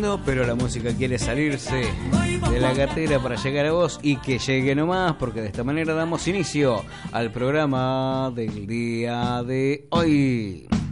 escuchando, pero la música quiere salirse de la cartera para llegar a vos y que llegue nomás, porque de esta manera damos inicio al programa del día de hoy.